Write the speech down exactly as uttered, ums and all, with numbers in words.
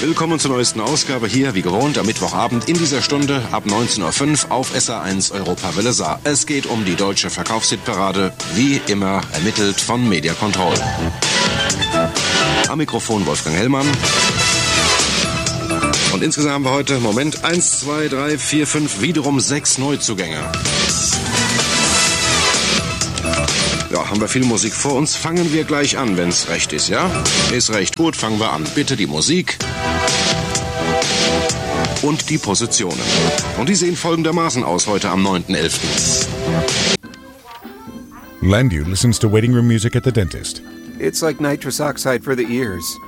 Willkommen zur neuesten Ausgabe hier, wie gewohnt, am Mittwochabend in dieser Stunde ab neunzehn Uhr fünf auf S R eins Europawelle Saar. Es geht um die deutsche Verkaufshitparade, wie immer ermittelt von Media Control. Am Mikrofon Wolfgang Hellmann. Und insgesamt haben wir heute, Moment, eins, zwei, drei, vier, fünf, wiederum sechs Neuzugänge. Ja, haben wir viel Musik vor uns. Fangen wir gleich an, wenn es recht ist, ja? Ist recht. Gut, fangen wir an. Bitte die Musik und die Positionen. Und die sehen folgendermaßen aus heute am neunten elften Landu listens to waiting room music at the dentist. It's like nitrous oxide for the ears.